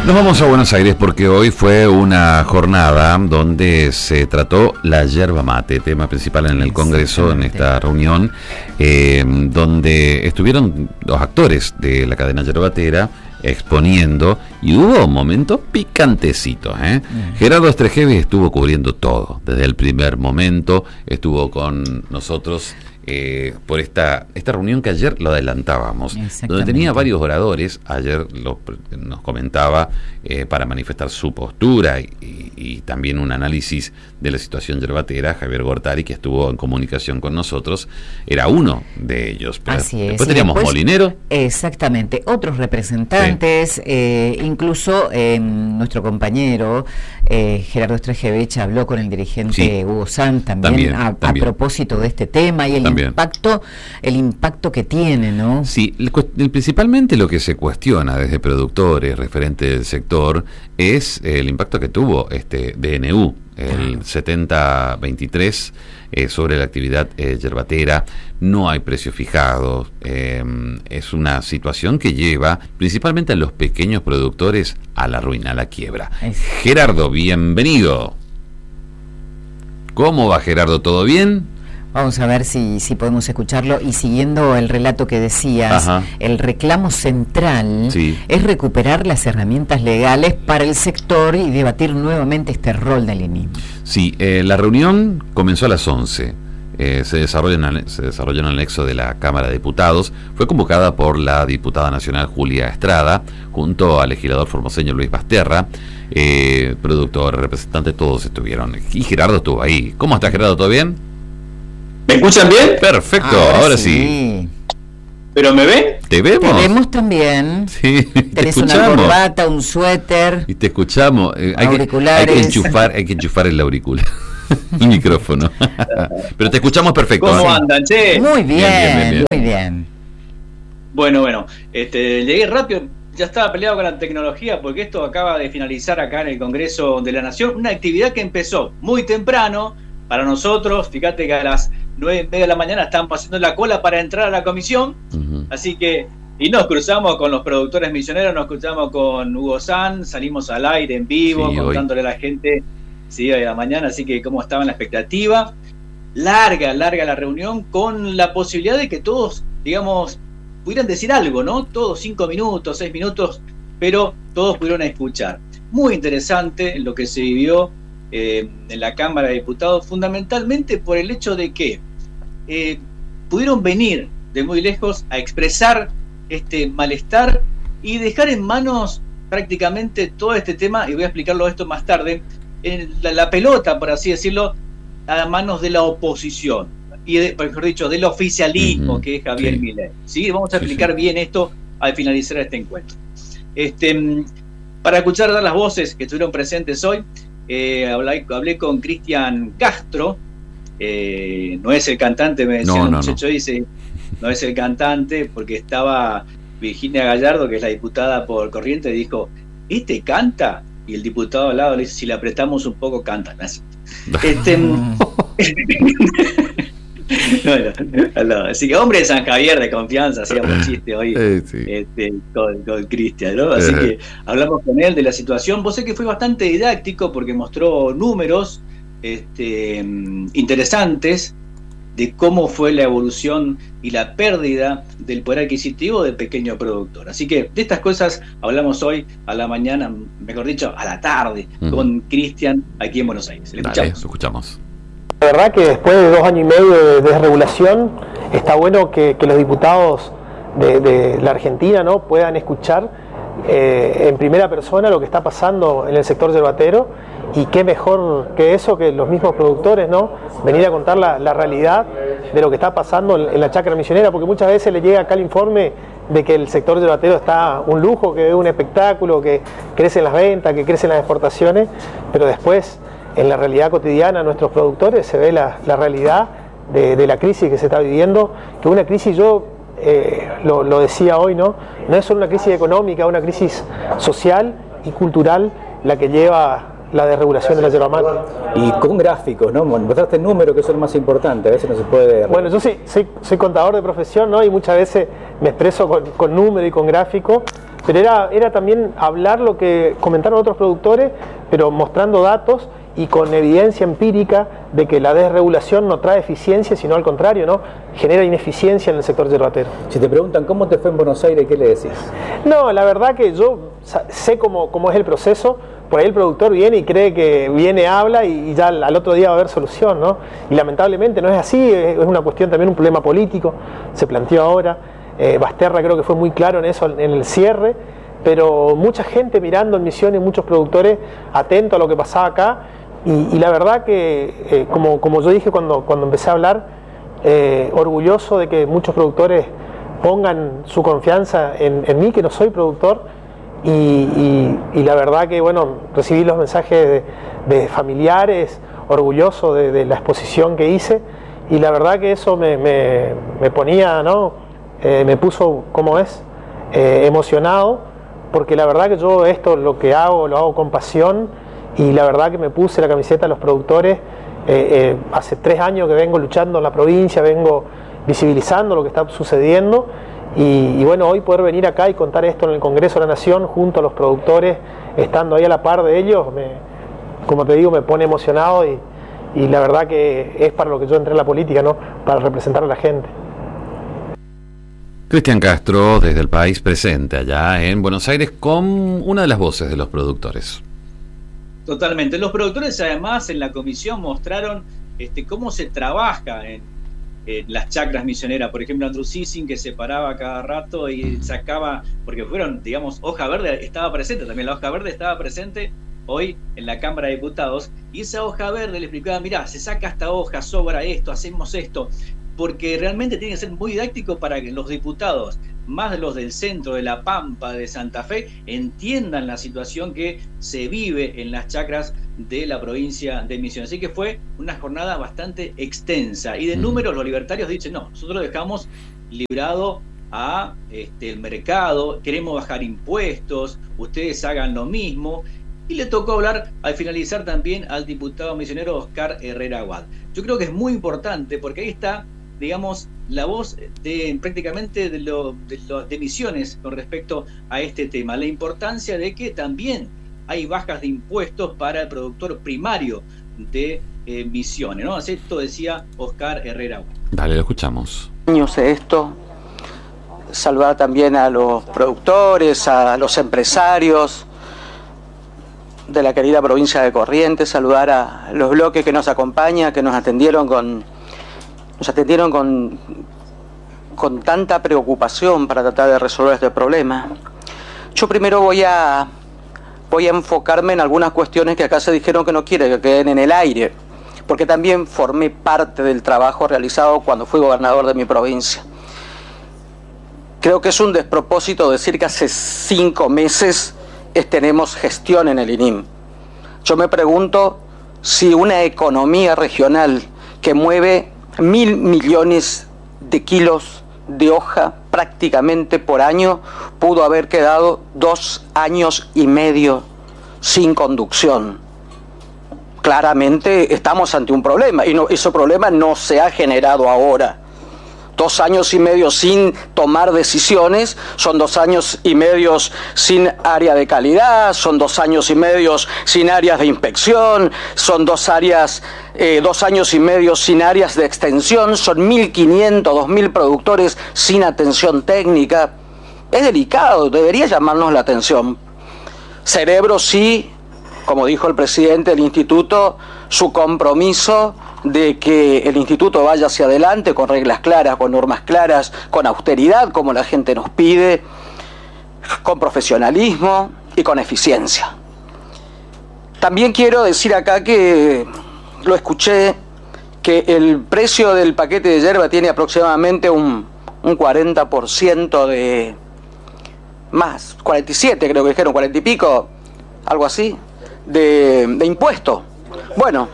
Nos vamos a Buenos Aires porque hoy fue una jornada donde se trató la yerba mate, tema principal en el Congreso, en esta reunión, donde estuvieron los actores de la cadena yerbatera exponiendo y hubo momentos picantecitos, Gerardo Estrejevi estuvo cubriendo todo, desde el primer momento, estuvo con nosotros por esta reunión que ayer lo adelantábamos, donde tenía varios oradores. Ayer nos comentaba para manifestar su postura y también un análisis de la situación yerbatera. Javier Gortari, que estuvo en comunicación con nosotros, era uno de ellos. Así es. Después teníamos Molinero. Exactamente, otros representantes, sí. Incluso nuestro compañero Gerardo Estrejevi habló con el dirigente, sí, Hugo Sanz también. A propósito de este tema y el impacto que tiene, ¿no? Sí, principalmente lo que se cuestiona desde productores, referentes del sector, es el impacto que tuvo este DNU, el 7023, sobre la actividad yerbatera. No hay precios fijados, es una situación que lleva principalmente a los pequeños productores a la ruina, a la quiebra. Gerardo, bienvenido. ¿Cómo va, Gerardo? ¿Todo bien? Vamos a ver si podemos escucharlo. Y siguiendo el relato que decías, el reclamo central, sí, es recuperar las herramientas legales para el sector y debatir nuevamente este rol del INIM. Sí, la reunión comenzó a las 11. Se desarrolló en el anexo de la Cámara de Diputados. Fue convocada por la diputada nacional Julia Estrada, junto al legislador formoseño Luis Basterra, productor, representante, todos estuvieron. Y Gerardo estuvo ahí. ¿Cómo está, Gerardo? ¿Todo bien? ¿Me escuchan bien? Perfecto, ahora sí. ¿Pero me ven? ¿Te vemos? Te vemos también. Sí, tenés una corbata, un suéter. Y te escuchamos. Auriculares. Hay que enchufar el auricular. El micrófono. Pero te escuchamos perfecto. ¿Cómo andan, che? Muy bien, muy bien. Bueno, llegué rápido. Ya estaba peleado con la tecnología porque esto acaba de finalizar acá en el Congreso de la Nación. Una actividad que empezó muy temprano para nosotros. Fíjate que a las 9:30 de la mañana estábamos haciendo la cola para entrar a la comisión. Así que, y nos cruzamos con los productores misioneros, nos cruzamos con Hugo Sanz, salimos al aire en vivo, sí, contándole a la gente, sí, hoy a la mañana, así que cómo estaba en la expectativa. Larga la reunión, con la posibilidad de que todos, digamos, pudieran decir algo, ¿no? Todos 5 minutos, 6 minutos, pero todos pudieron escuchar. Muy interesante lo que se vivió en la Cámara de Diputados, fundamentalmente por el hecho de que pudieron venir de muy lejos a expresar este malestar y dejar en manos prácticamente todo este tema, y voy a explicarlo esto más tarde, la pelota, por así decirlo, a manos de la oposición, y mejor dicho, del oficialismo, que es Javier Milei. ¿Sí? Vamos a explicar bien esto al finalizar este encuentro. Para escuchar las voces que estuvieron presentes hoy, hablé con Cristian Castro. No es el cantante, me decía el muchacho, dice, no es el cantante, porque estaba Virginia Gallardo, que es la diputada por Corrientes, y dijo, ¿este canta? Y el diputado al lado le dice, si le apretamos un poco, canta. Así que hombre de San Javier de confianza, hacíamos un chiste hoy con Cristian, ¿no? Así que hablamos con él de la situación. Vos sé que fue bastante didáctico porque mostró números interesantes de cómo fue la evolución y la pérdida del poder adquisitivo del pequeño productor. Así que de estas cosas hablamos hoy a la mañana, mejor dicho, a la tarde, con Cristian aquí en Buenos Aires. Lo escuchamos. La verdad que después de 2 años y medio de desregulación, está bueno que los diputados de la Argentina, ¿no?, puedan escuchar en primera persona lo que está pasando en el sector yerbatero, y qué mejor que eso, que los mismos productores, ¿no?, venir a contar la realidad de lo que está pasando en la chacra misionera, porque muchas veces le llega acá el informe de que el sector yerbatero está un lujo, que es un espectáculo, que crecen las ventas, que crecen las exportaciones, pero después en la realidad cotidiana nuestros productores se ve la realidad de la crisis que se está viviendo, que una crisis, yo lo decía hoy, no es solo una crisis económica, una crisis social y cultural la que lleva la desregulación de la yerba mate. Y con gráficos, ¿no? Mostraste el número, que es lo más importante, a veces no se puede... Bueno, yo soy contador de profesión, ¿no? Y muchas veces me expreso con número y con gráfico, pero era también hablar lo que comentaron otros productores, pero mostrando datos y con evidencia empírica de que la desregulación no trae eficiencia, sino al contrario, ¿no? Genera ineficiencia en el sector yerbatero. Si te preguntan cómo te fue en Buenos Aires, ¿qué le decís? No, la verdad que yo sé cómo es el proceso. Por ahí el productor viene y cree que viene, habla y ya al otro día va a haber solución, ¿no? Y lamentablemente no es así, es una cuestión también, un problema político, se planteó ahora. Basterra creo que fue muy claro en eso, en el cierre, pero mucha gente mirando en Misiones, muchos productores atentos a lo que pasaba acá. Y la verdad que, como yo dije cuando empecé a hablar, orgulloso de que muchos productores pongan su confianza en mí, que no soy productor, y la verdad que, bueno, recibí los mensajes de familiares, orgulloso de la exposición que hice, y la verdad que eso me ponía, ¿no? Me puso, como es, emocionado, porque la verdad que yo esto, lo que hago, lo hago con pasión. Y la verdad que me puse la camiseta de los productores. Hace 3 años que vengo luchando en la provincia, vengo visibilizando lo que está sucediendo. Y bueno, hoy poder venir acá y contar esto en el Congreso de la Nación junto a los productores, estando ahí a la par de ellos, como te digo, me pone emocionado y la verdad que es para lo que yo entré en la política, ¿no? Para representar a la gente. Cristian Castro, desde El País, presente allá en Buenos Aires con una de las voces de los productores. Totalmente. Los productores además en la comisión mostraron cómo se trabaja en las chacras misioneras. Por ejemplo, Andrew Sissing, que se paraba cada rato y sacaba, porque fueron, digamos, hoja verde estaba presente también, la hoja verde estaba presente hoy en la Cámara de Diputados, y esa hoja verde le explicaba, mirá, se saca esta hoja, sobra esto, hacemos esto, porque realmente tiene que ser muy didáctico para que los diputados, más los del centro, de La Pampa, de Santa Fe, entiendan la situación que se vive en las chacras de la provincia de Misiones. Así que fue una jornada bastante extensa. Y de números, los libertarios dicen, no, nosotros dejamos librado a el mercado, queremos bajar impuestos, ustedes hagan lo mismo. Y le tocó hablar al finalizar también al diputado misionero Oscar Herrera Aguad. Yo creo que es muy importante porque ahí está, digamos, la voz de prácticamente de Misiones con respecto a este tema, la importancia de que también hay bajas de impuestos para el productor primario de Misiones, ¿no? Esto decía Oscar Herrera. Dale, lo escuchamos. Esto, saludar también a los productores, a los empresarios de la querida provincia de Corrientes, saludar a los bloques que nos acompañan, que nos atendieron con tanta preocupación para tratar de resolver este problema. Yo primero voy a enfocarme en algunas cuestiones que acá se dijeron que no quiere que queden en el aire, porque también formé parte del trabajo realizado cuando fui gobernador de mi provincia. Creo que es un despropósito decir que hace 5 meses tenemos gestión en el INIM. Yo me pregunto si una economía regional que mueve 1.000 millones de kilos de hoja prácticamente por año pudo haber quedado 2 años y medio sin conducción. Claramente estamos ante un problema y ese problema no se ha generado ahora. 2 años y medio sin tomar decisiones, son 2 años y medio sin área de calidad, son 2 años y medio sin áreas de inspección, son 2 años y medio sin áreas de extensión, son 1.500, 2.000 productores sin atención técnica. Es delicado, debería llamarnos la atención. Cerebro sí, como dijo el presidente del instituto, su compromiso de que el instituto vaya hacia adelante con reglas claras, con normas claras, con austeridad, como la gente nos pide, con profesionalismo y con eficiencia. También quiero decir acá que lo escuché, que el precio del paquete de yerba tiene aproximadamente un 40% de más, 47 creo que dijeron, 40 y pico, algo así, de impuesto. Bueno,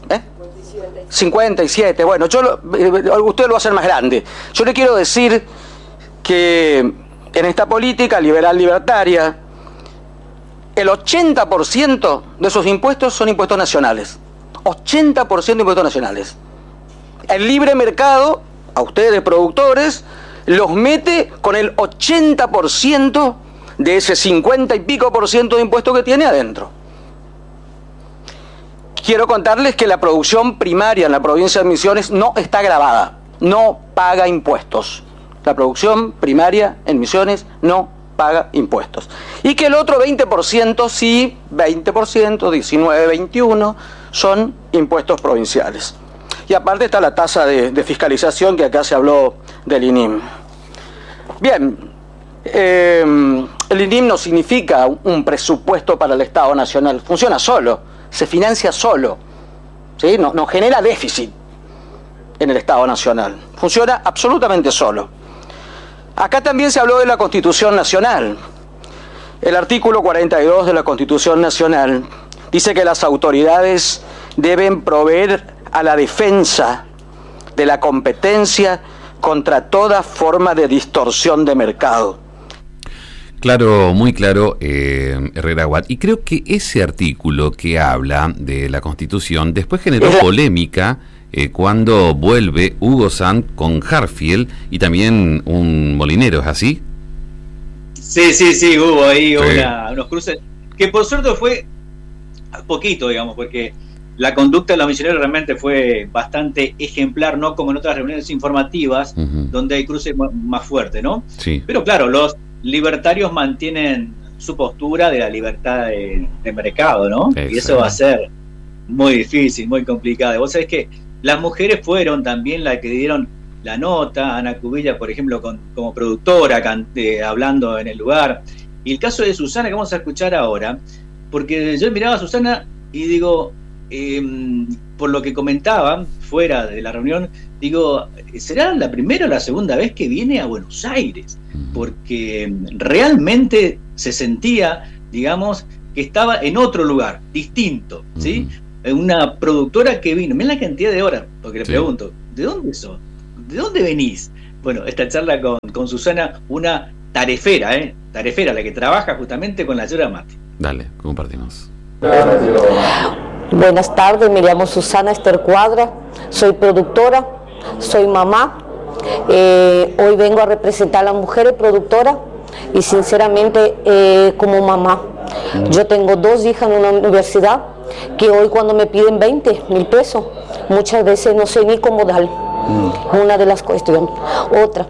57, bueno, usted lo va a hacer más grande. Yo le quiero decir que en esta política liberal-libertaria, el 80% de esos impuestos son impuestos nacionales. 80% de impuestos nacionales. El libre mercado, a ustedes productores, los mete con el 80% de ese 50 y pico % de impuesto que tiene adentro. Quiero contarles que la producción primaria en la provincia de Misiones no está gravada, no paga impuestos. La producción primaria en Misiones no paga impuestos. Y que el otro 20% sí, 20%, 19, 21, son impuestos provinciales. Y aparte está la tasa de fiscalización que acá se habló del INIM. Bien, el INIM no significa un presupuesto para el Estado Nacional, funciona solo, se financia solo, ¿sí? No genera déficit en el Estado Nacional, funciona absolutamente solo. Acá también se habló de la Constitución Nacional. El artículo 42 de la Constitución Nacional dice que las autoridades deben proveer a la defensa de la competencia contra toda forma de distorsión de mercado. Claro, muy claro, Herrera Watt. Y creo que ese artículo que habla de la Constitución después generó polémica cuando vuelve Hugo Sant con Hartfield y también un molinero, ¿es así? Sí, hubo ahí unos cruces, que por suerte fue poquito, digamos, porque la conducta de los misioneros realmente fue bastante ejemplar, no como en otras reuniones informativas, donde hay cruces más fuertes, ¿no? Sí. Pero claro, los libertarios mantienen su postura de la libertad de mercado, ¿no? Exacto. Y eso va a ser muy difícil, muy complicado. Vos sabés que las mujeres fueron también las que dieron la nota, Ana Cubilla, por ejemplo, como productora, hablando en el lugar. Y el caso de Susana, que vamos a escuchar ahora, porque yo miraba a Susana y digo, por lo que comentaba fuera de la reunión, digo, ¿será la primera o la segunda vez que viene a Buenos Aires? Porque realmente se sentía, digamos, que estaba en otro lugar, distinto, ¿sí? Una productora que vino, mirá la cantidad de horas, porque le pregunto, ¿de dónde sos? ¿De dónde venís? Bueno, esta charla con Susana, una tarefera, la que trabaja justamente con la yerba mate. Dale, compartimos. Buenas tardes, me llamo Susana Esther Cuadra, soy productora, soy mamá. Hoy vengo a representar a las mujeres productoras y sinceramente como mamá. Yo tengo 2 hijas en una universidad que hoy cuando me piden 20.000 pesos, muchas veces no sé ni cómo dar. Una de las cuestiones. Otra,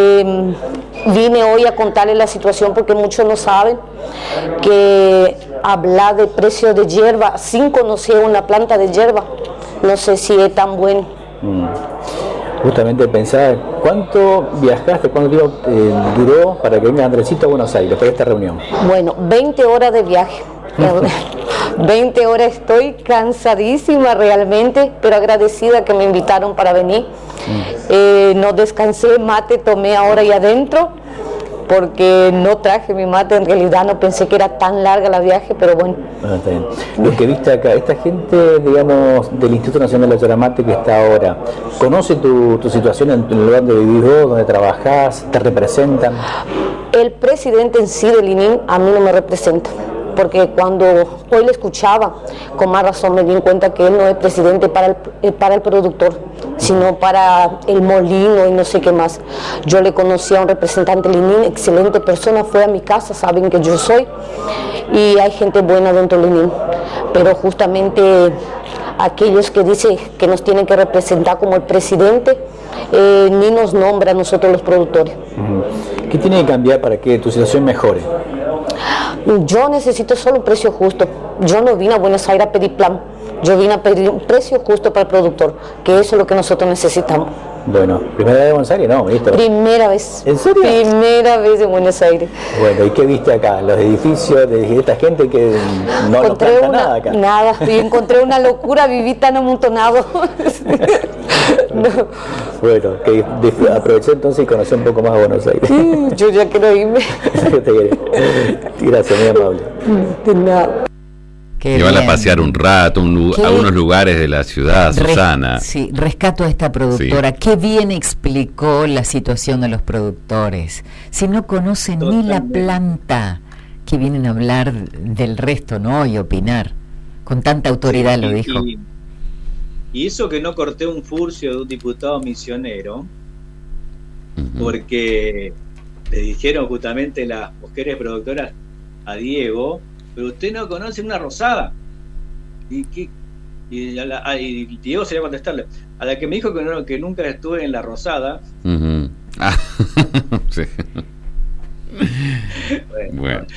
vine hoy a contarles la situación porque muchos no saben que hablar de precio de hierba sin conocer una planta de hierba, no sé si es tan bueno. Justamente pensar, ¿cuánto viajaste, cuánto tiempo duró para que venga Andresito a Buenos Aires para esta reunión? Bueno, 20 horas de viaje. 20 horas, estoy cansadísima realmente, pero agradecida que me invitaron para venir. No descansé, mate tomé ahora y adentro, porque no traje mi mate, en realidad no pensé que era tan larga la viaje, pero bueno. Está bien. Lo que viste acá, esta gente, digamos, del Instituto Nacional de la Yerba Mate que está ahora, ¿conoce tu situación en el lugar donde vivís vos, donde trabajás, te representan? El presidente en sí del INIM a mí no me representa, porque cuando hoy le escuchaba, con más razón me di cuenta que él no es presidente para el productor, sino para el molino y no sé qué más. Yo le conocí a un representante del INIM, excelente persona, fue a mi casa, saben que yo soy, y hay gente buena dentro del INIM, pero justamente aquellos que dicen que nos tienen que representar como el presidente, ni nos nombra a nosotros los productores. ¿Qué tiene que cambiar para que tu situación mejore? Yo necesito solo un precio justo. Yo no vine a Buenos Aires a pedir plan. Yo vine a pedir un precio justo para el productor, que eso es lo que nosotros necesitamos. Bueno, ¿primera vez en Buenos Aires? No, ministro. Primera vez. ¿En serio? Primera vez en Buenos Aires. Bueno, ¿y qué viste acá? Los edificios de esta gente que no planta nada acá. Nada, y encontré una locura, viví tan amontonado. No. Bueno, que aproveché entonces y conocí un poco más a Buenos Aires. Yo ya quiero irme. Gracias, muy amable. De nada. Llevarla a pasear un rato a unos lugares de la ciudad, Susana. Sí, rescato a esta productora. Sí. Qué bien explicó la situación de los productores. Si no conocen ni la planta, que vienen a hablar del resto, ¿no? Y opinar. Con tanta autoridad lo dijo. Y eso que no corté un furcio de un diputado misionero, porque le dijeron justamente las mujeres productoras a Diego, pero usted no conoce una rosada. Y Diego se iba a contestarle, a la que me dijo que nunca estuve en la rosada. Sí. Bueno.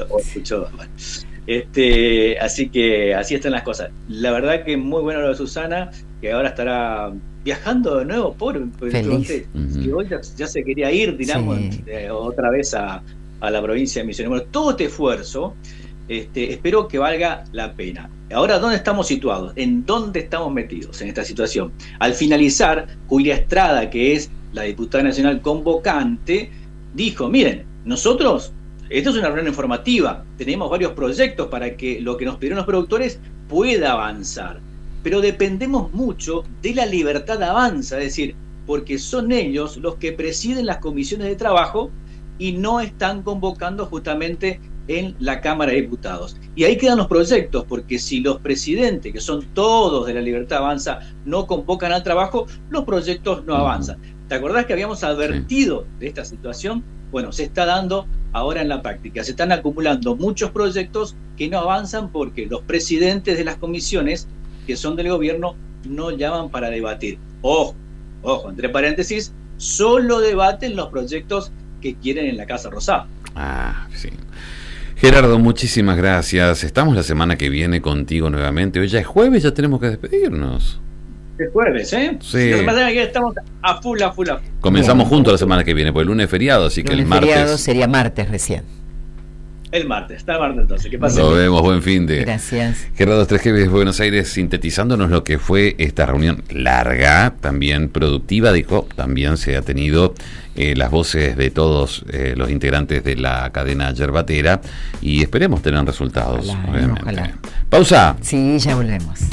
Así que así están las cosas. La verdad que muy bueno lo de Susana, que ahora estará viajando de nuevo feliz. Que hoy ya se quería ir, digamos, otra vez a la provincia de Misiones. Bueno, todo este esfuerzo espero que valga la pena. Ahora, ¿dónde estamos situados? ¿En dónde estamos metidos en esta situación? Al finalizar, Julia Estrada, que es la diputada nacional convocante, dijo, miren, nosotros, esto es una reunión informativa, tenemos varios proyectos para que lo que nos pidieron los productores pueda avanzar, pero dependemos mucho de la libertad de avanza, es decir, porque son ellos los que presiden las comisiones de trabajo y no están convocando justamente en la Cámara de Diputados. Y ahí quedan los proyectos, porque si los presidentes, que son todos de la libertad avanza, no convocan al trabajo, los proyectos no avanzan. ¿Te acordás que habíamos advertido de esta situación? Bueno, se está dando ahora en la práctica. Se están acumulando muchos proyectos que no avanzan porque los presidentes de las comisiones, que son del gobierno, no llaman para debatir. Ojo, entre paréntesis, solo debaten los proyectos que quieren en la Casa Rosada. Sí. Gerardo, muchísimas gracias. Estamos la semana que viene contigo nuevamente. Hoy ya es jueves, ya tenemos que despedirnos. Es jueves, ¿eh? Sí. Lo que pasa es que estamos a full. Comenzamos juntos la semana que viene, porque el lunes es feriado, así que el martes... feriado sería martes recién. El martes entonces. ¿Qué pasa? Nos vemos, buen fin de... Gracias. Gerardo 3G de Buenos Aires, sintetizándonos lo que fue esta reunión larga, también productiva, dijo, también se ha tenido las voces de todos los integrantes de la cadena yerbatera y esperemos tener resultados, obviamente. Ojalá. Pausa. Sí, ya volvemos.